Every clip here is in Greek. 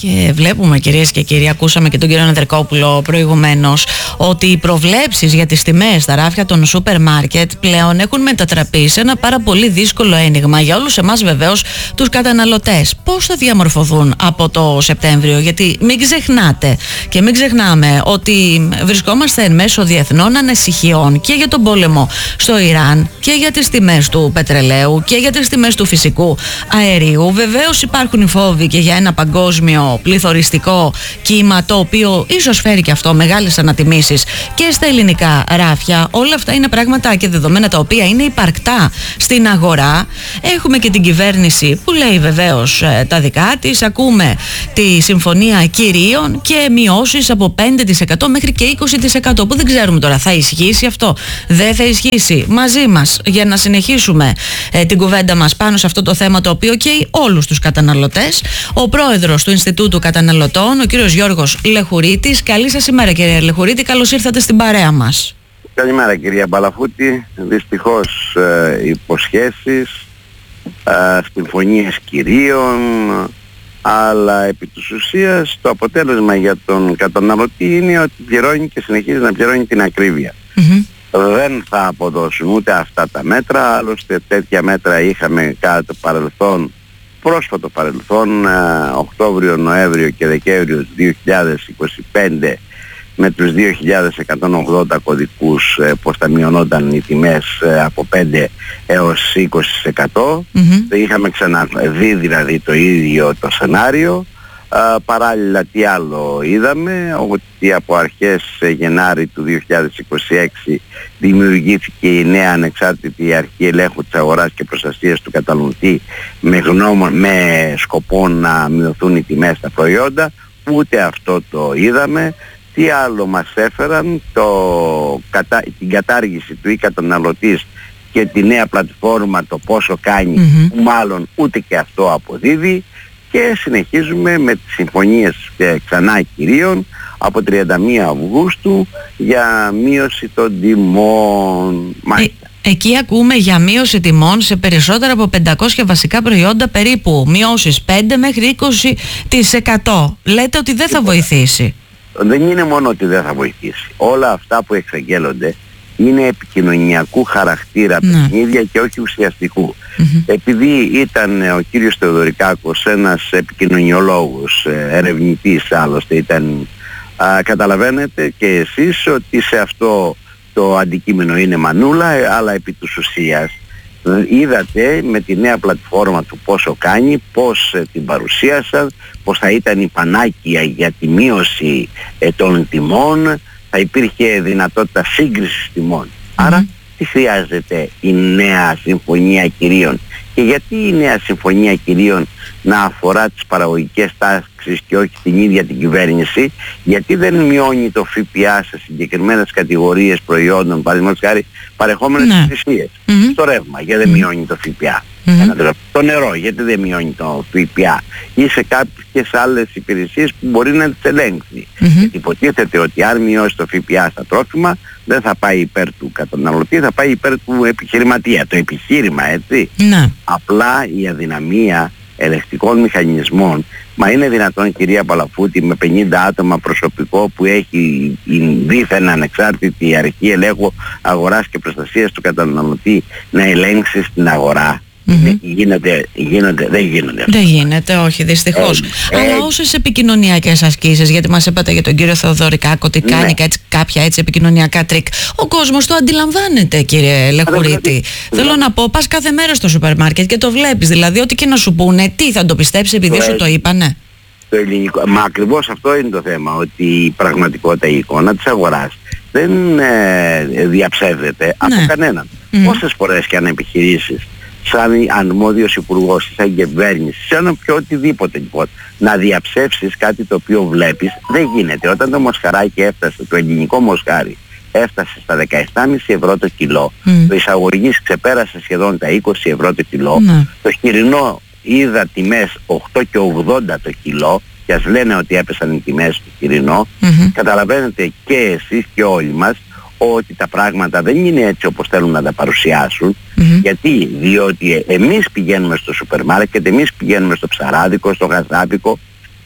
Και βλέπουμε, κυρίες και κύριοι, ακούσαμε και τον κύριο Ανδρικόπουλο προηγουμένως, ότι οι προβλέψεις για τις τιμές στα ράφια των σούπερ μάρκετ πλέον έχουν μετατραπεί σε ένα πάρα πολύ δύσκολο ένιγμα για όλους εμάς, βεβαίως, τους καταναλωτές. Πώς θα διαμορφωθούν από το Σεπτέμβριο? Γιατί μην ξεχνάτε και μην ξεχνάμε ότι βρισκόμαστε εν μέσω διεθνών ανησυχιών και για τον πόλεμο στο Ιράν και για τις τιμές του πετρελαίου και για τις τιμές του φυσικού αερίου. Βεβαίως υπάρχουν οι φόβοι και για ένα παγκόσμιο πληθωριστικό κύμα, το οποίο ίσως φέρει και αυτό μεγάλες ανατιμήσεις και στα ελληνικά ράφια. Όλα αυτά είναι πράγματα και δεδομένα τα οποία είναι υπαρκτά στην αγορά. Έχουμε και την κυβέρνηση που λέει βεβαίως τα δικά της. Ακούμε τη συμφωνία κυρίων και μειώσεις από 5% μέχρι και 20%, που δεν ξέρουμε τώρα, θα ισχύσει αυτό, δεν θα ισχύσει? Μαζί μας για να συνεχίσουμε την κουβέντα μας πάνω σε αυτό το θέμα, το οποίο καίει όλους τους καταναλωτές, ο πρόεδρος του Ινστιτούτου Καταναλωτών, ο κύριος Γιώργος Λεχουρίτης. Καλή σας ημέρα, κύριε Λεχουρίτη, καλώς ήρθατε στην παρέα μας. Καλημέρα, κυρία Μπαλαφούτη. Δυστυχώς υποσχέσεις, συμφωνίες κυρίων, αλλά επί της ουσίας το αποτέλεσμα για τον καταναλωτή είναι ότι πληρώνει και συνεχίζει να πληρώνει την ακρίβεια. Δεν θα αποδώσουν ούτε αυτά τα μέτρα, άλλωστε τέτοια μέτρα είχαμε κατά το παρελθόν, πρόσφατο παρελθόν, Οκτώβριο, Νοέμβριο και Δεκέμβριο 2025, με τους 2.180 κωδικούς, πως θα μειωνόταν οι τιμές από 5 έως 20%. Είχαμε ξαναδεί δηλαδή το ίδιο το σενάριο. Παράλληλα, τι άλλο είδαμε? Ότι από αρχές Γενάρη του 2026 δημιουργήθηκε η νέα ανεξάρτητη αρχή ελέγχου της αγοράς και προστασίας του καταναλωτή με σκοπό να μειωθούν οι τιμές στα προϊόντα. Ούτε αυτό το είδαμε. Τι άλλο μας έφεραν? Την κατάργηση του e-καταναλωτής και τη νέα πλατφόρμα, το πόσο κάνει, που μάλλον ούτε και αυτό αποδίδει. Και συνεχίζουμε με τις συμφωνίες ξανά κυρίων από 31 Αυγούστου για μείωση των τιμών. Εκεί ακούμε για μείωση τιμών σε περισσότερα από 500 βασικά προϊόντα, περίπου μειώσεις 5 μέχρι 20%. Λέτε ότι δεν θα βοηθήσει? Δεν είναι μόνο ότι δεν θα βοηθήσει. Όλα αυτά που εξαγγέλλονται είναι επικοινωνιακού χαρακτήρα παιχνίδια και όχι ουσιαστικού. Επειδή ήταν ο κύριος Θεοδωρικάκος ένας επικοινωνιολόγος, ερευνητής άλλωστε ήταν, καταλαβαίνετε και εσείς ότι σε αυτό το αντικείμενο είναι μανούλα, αλλά επί της ουσίας είδατε με τη νέα πλατφόρμα του πόσο κάνει, πώς την παρουσίασαν, πώς θα ήταν η πανάκια για τη μείωση των τιμών, θα υπήρχε δυνατότητα σύγκρισης τιμών. Άρα τι χρειάζεται η νέα συμφωνία κυρίων? Και γιατί η νέα συμφωνία κυρίων να αφορά τις παραγωγικές τάξεις και όχι την ίδια την κυβέρνηση? Γιατί δεν μειώνει το ΦΠΑ σε συγκεκριμένες κατηγορίες προϊόντων, παραδείγματος χάρη παρεχόμενες υπηρεσίες? Στο ρεύμα, γιατί δεν μειώνει το ΦΠΑ? Το νερό, γιατί δεν μειώνει το ΦΠΑ? Ή σε κάποιες άλλες υπηρεσίες που μπορεί να τις ελέγξει? Γιατί υποτίθεται ότι αν μειώσει το ΦΠΑ στα τρόφιμα δεν θα πάει υπέρ του καταναλωτή, θα πάει υπέρ του επιχειρηματία. Το επιχείρημα, έτσι. Απλά η αδυναμία ελεγκτικών μηχανισμών. Μα είναι δυνατόν, κυρία Παλαφούτη, με 50 άτομα προσωπικό που έχει δίθεν ανεξάρτητη αρχή ελέγχου αγοράς και προστασίας του καταναλωτή να ελέγξει στην αγορά? Δεν γίνονται. Δεν γίνεται, όχι, δυστυχώς. Αλλά όσες επικοινωνιακές ασκήσεις, γιατί μας είπατε για τον κύριο Θεοδωρικάκο ότι κάνει κάποια έτσι επικοινωνιακά τρίκ, ο κόσμος το αντιλαμβάνεται, κύριε Λεχουρίτη. Θέλω να πω, πας κάθε μέρα στο σούπερ μάρκετ και το βλέπεις, δηλαδή ό,τι και να σου πούνε, τι θα το πιστέψεις επειδή σου το είπανε? Το ελληνικό, μα ακριβώς αυτό είναι το θέμα, ότι η πραγματικότητα, η εικόνα της αγοράς δεν διαψεύδεται από κανέναν. Πόσες φορές και αν επιχειρήσεις σαν αρμόδιος υπουργός, σαν κυβέρνηση, σαν οποιοδήποτε λοιπόν, να διαψεύσεις κάτι το οποίο βλέπεις, δεν γίνεται. Όταν το μοσχαράκι έφτασε, το ελληνικό μοσχάρι έφτασε στα 17,5 ευρώ το κιλό, το εισαγωγής ξεπέρασε σχεδόν τα 20 ευρώ το κιλό, το χοιρινό είδα τιμές 8 και 80 το κιλό, και ας λένε ότι έπεσαν οι τιμές του χοιρινό, καταλαβαίνετε και εσείς και όλοι μας ότι τα πράγματα δεν είναι έτσι όπως θέλουν να τα παρουσιάσουν. Γιατί? Διότι εμείς πηγαίνουμε στο σούπερ μάρκετ, εμείς πηγαίνουμε στο ψαράδικο, στο γαζάπικο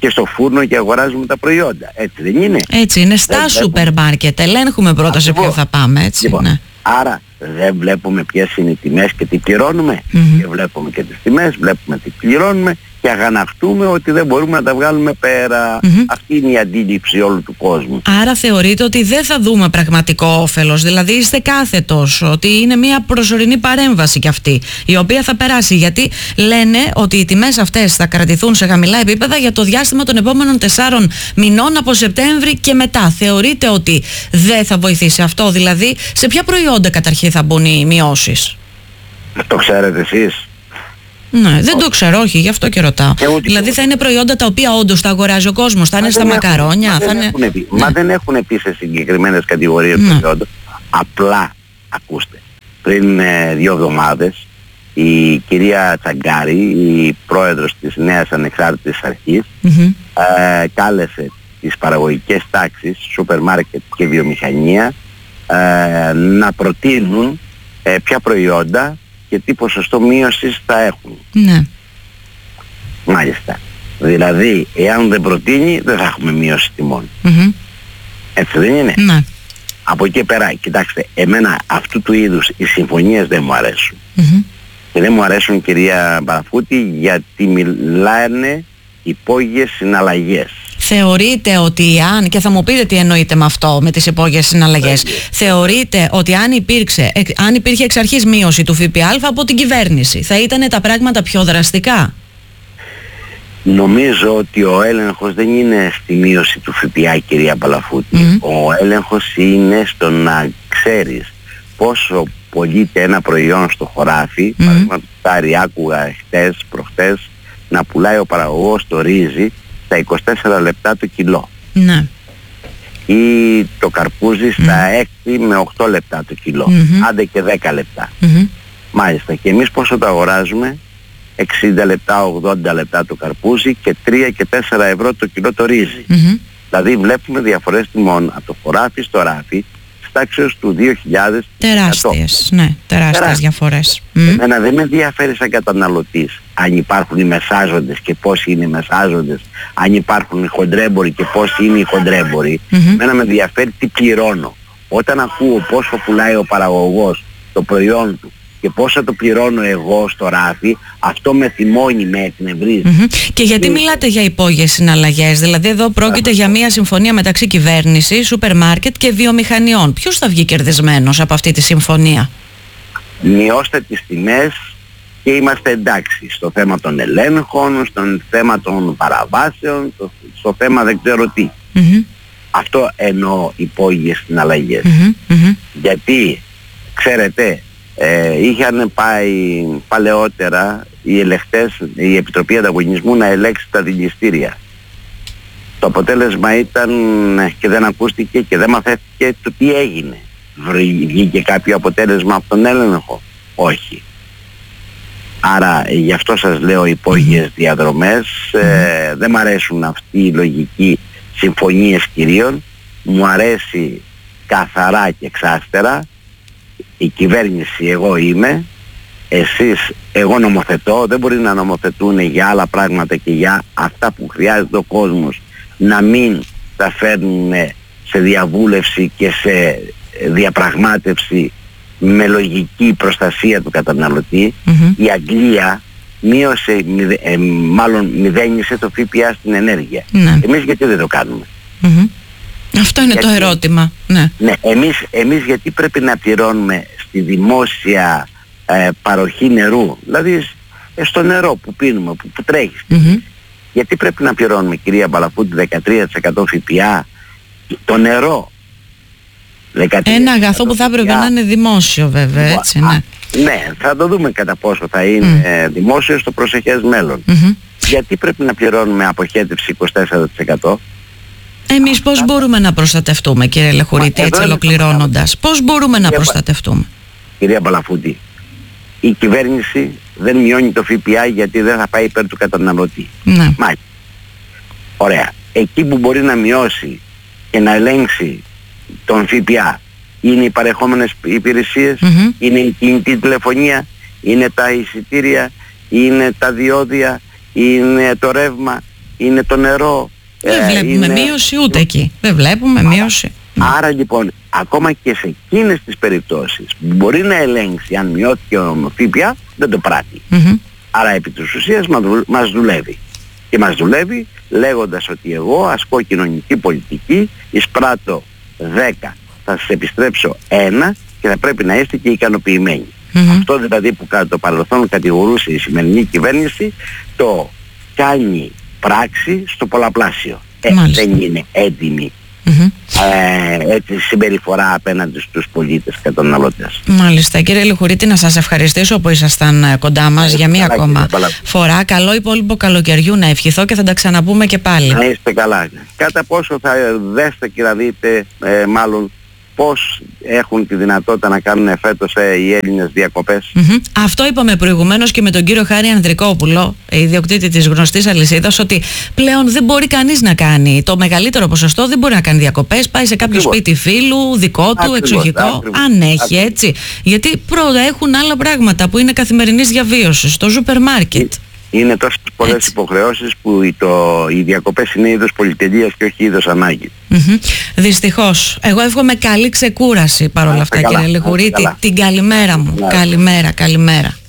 και στο φούρνο και αγοράζουμε τα προϊόντα. Έτσι δεν είναι? Έτσι είναι στα σούπερ μάρκετ. Ελέγχουμε πρώτα σε ποιο θα πάμε, έτσι. Λοιπόν, ναι. Άρα δεν βλέπουμε ποιες είναι οι τιμές και τι πληρώνουμε. Και βλέπουμε και τις τιμές, βλέπουμε τι πληρώνουμε και αγανακτούμε ότι δεν μπορούμε να τα βγάλουμε πέρα. Αυτή είναι η αντίληψη όλου του κόσμου. Άρα θεωρείτε ότι δεν θα δούμε πραγματικό όφελος, δηλαδή είστε κάθετος ότι είναι μια προσωρινή παρέμβαση κι αυτή, η οποία θα περάσει, γιατί λένε ότι οι τιμές αυτές θα κρατηθούν σε χαμηλά επίπεδα για το διάστημα των επόμενων 4 μηνών από Σεπτέμβρη και μετά. Θεωρείτε ότι δεν θα βοηθήσει αυτό? Δηλαδή σε ποια προϊόντα καταρχήν θα μπουν οι μειώσεις? Το ξέρετε εσείς? Ναι, δεν το ξέρω, όχι, γι' αυτό και ρωτάω. Δηλαδή θα είναι προϊόντα τα οποία όντως τα αγοράζει ο κόσμος, θα είναι στα μακαρόνια, θα είναι... Μα δεν έχουν πει σε συγκεκριμένες κατηγορίες προϊόντων. Απλά, ακούστε, πριν 2 εβδομάδες η κυρία Τσαγκάρη, η πρόεδρος της Νέας Ανεξάρτητης Αρχής, κάλεσε τις παραγωγικές τάξεις, σούπερ μάρκετ και βιομηχανία να προτείνουν ποια προϊόντα και τι ποσοστό μείωσης θα έχουν. Ναι. Μάλιστα. Δηλαδή, εάν δεν προτείνει, δεν θα έχουμε μείωση τιμών. Έτσι δεν είναι? Ναι. Από εκεί πέρα, κοιτάξτε, εμένα αυτού του είδους οι συμφωνίες δεν μου αρέσουν. Και δεν μου αρέσουν, κυρία Μπαραφούτη, γιατί μιλάνε υπόγειες συναλλαγές. Θεωρείτε ότι αν, και θα μου πείτε τι εννοείτε με αυτό, με τις υπόγειες συναλλαγές, θεωρείτε ότι αν υπήρχε εξ αρχής μείωση του ΦΠΑ από την κυβέρνηση, θα ήταν τα πράγματα πιο δραστικά? Νομίζω ότι ο έλεγχος δεν είναι στη μείωση του ΦΠΑ, κυρία Παλαφούτη. Ο έλεγχος είναι στο να ξέρεις πόσο πωλείται ένα προϊόν στο χωράφι. Παραδείγματος χάρη, άκουγα προχτές να πουλάει ο παραγωγός το ρύζι στα 24 λεπτά το κιλό. Ναι. Ή το καρπούζι στα 6 με 8 λεπτά το κιλό. Άντε και 10 λεπτά. Μάλιστα. Και εμείς πόσο το αγοράζουμε? 60 λεπτά, 80 λεπτά το καρπούζι και 3 και 4 ευρώ το κιλό το ρύζι. Δηλαδή βλέπουμε διαφορές τιμών από το χωράφι στο ράφι τάξεως του 2.000. Τεράστιες, ναι, τεράστιες διαφορές. Εμένα δεν με ενδιαφέρει σαν καταναλωτής αν υπάρχουν οι μεσάζοντες και πόσοι είναι οι μεσάζοντες, αν υπάρχουν οι χοντρέμποροι και πόσοι είναι οι χοντρέμποροι. Εμένα με ενδιαφέρει τι πληρώνω. Όταν ακούω πόσο πουλάει ο παραγωγός το προϊόν του και πόσο το πληρώνω εγώ στο ράφι, αυτό με θυμώνει, με εκνευρίζει. Και γιατί μιλάτε για υπόγειες συναλλαγές? Δηλαδή εδώ πρόκειται για μια συμφωνία μεταξύ κυβέρνησης, σούπερ μάρκετ και βιομηχανιών. Ποιος θα βγει κερδισμένος από αυτή τη συμφωνία? Μειώστε τις τιμές και είμαστε εντάξει στο θέμα των ελέγχων, στο θέμα των παραβάσεων, στο θέμα δεν ξέρω τι. Αυτό εννοώ υπόγειες συναλλαγές. Γιατί, ξέρετε, είχαν πάει παλαιότερα οι ελεγχτές, η Επιτροπή Ανταγωνισμού να ελέγξει τα δηληστήρια. Το αποτέλεσμα ήταν και δεν ακούστηκε και δεν μαθαίθηκε το τι έγινε. Βγήκε κάποιο αποτέλεσμα από τον έλεγχο? Όχι. Άρα γι' αυτό σας λέω υπόγειες διαδρομές. Δεν μ' αρέσουν αυτοί οι λογικοί συμφωνίες κυρίων. Μου αρέσει καθαρά και εξάστερα. Η κυβέρνηση εγώ είμαι, εσείς, εγώ νομοθετώ, δεν μπορεί να νομοθετούν για άλλα πράγματα και για αυτά που χρειάζεται ο κόσμος να μην τα φέρνουν σε διαβούλευση και σε διαπραγμάτευση με λογική προστασία του καταναλωτή. Η Αγγλία μείωσε, μηδένισε το ΦΠΑ στην ενέργεια. Εμείς γιατί δεν το κάνουμε? Αυτό είναι το ερώτημα. Ναι, εμείς γιατί πρέπει να πληρώνουμε στη δημόσια παροχή νερού, δηλαδή στο νερό που πίνουμε, που τρέχει, γιατί πρέπει να πληρώνουμε, κυρία Μπαλαφούτη, 13% ΦΠΑ το νερό? Ένα αγαθό που θα έπρεπε να είναι δημόσιο, βέβαια, έτσι, ναι. Ναι, θα το δούμε κατά πόσο θα είναι δημόσιο στο προσεχές μέλλον. Γιατί πρέπει να πληρώνουμε αποχέτευση 24%? Εμείς πώς μπορούμε να προστατευτούμε, κύριε Λεχουρίτη, έτσι ολοκληρώνοντας? Πώς μπορούμε να προστατευτούμε? Κυρία Μπαλαφούτη, η κυβέρνηση δεν μειώνει το ΦΠΑ γιατί δεν θα πάει υπέρ του καταναλωτή. Μάλιστα. Ωραία. Εκεί που μπορεί να μειώσει και να ελέγξει τον ΦΠΑ είναι οι παρεχόμενες υπηρεσίες, είναι η κινητή τηλεφωνία, είναι τα εισιτήρια, είναι τα διόδια, είναι το ρεύμα, είναι το νερό. Δεν βλέπουμε μείωση ούτε εκεί. Δεν βλέπουμε μείωση. Άρα λοιπόν, ακόμα και σε εκείνες τις περιπτώσεις μπορεί να ελέγξει αν μειώθηκε ο ΦΠΑ, δεν το πράττει. Άρα επί της ουσίας μας δουλεύει. Και μας δουλεύει λέγοντας ότι εγώ ασκώ κοινωνική πολιτική, εισπράττω 10, θα σας επιστρέψω 1 και θα πρέπει να είστε και ικανοποιημένοι. Αυτό δηλαδή που κατά το παρελθόν κατηγορούσε η σημερινή κυβέρνηση, το κάνει πράξη στο πολλαπλάσιο. Δεν είναι έτοιμη έτσι συμπεριφορά απέναντι στους πολίτες και καταναλωτές. Μάλιστα. Κύριε Λιχουρίτη, να σας ευχαριστήσω που ήσασταν κοντά μας για μία ακόμα φορά. Καλό υπόλοιπο καλοκαιριού να ευχηθώ και θα τα ξαναπούμε και πάλι. Να είστε καλά. Κατά πόσο θα δέστε και να δείτε μάλλον πώς έχουν τη δυνατότητα να κάνουν φέτος οι Έλληνες διακοπές. Αυτό είπαμε προηγουμένως και με τον κύριο Χάρη Ανδρικόπουλο, ιδιοκτήτη της γνωστής αλυσίδας, ότι πλέον δεν μπορεί κανείς να κάνει, το μεγαλύτερο ποσοστό δεν μπορεί να κάνει διακοπές, πάει σε κάποιο σπίτι φίλου, δικό του, εξοχικό, αν έχει έτσι. Γιατί έχουν άλλα πράγματα που είναι καθημερινής διαβίωσης, το σούπερ μάρκετ. Είναι τόσες πολλές υποχρεώσεις που οι διακοπές είναι είδος πολυτελείας και όχι είδος ανάγκης. Δυστυχώς. Εγώ εύχομαι καλή ξεκούραση παρόλα αυτά, κύριε Λιχουρίτη. Την καλημέρα μου. Καλημέρα.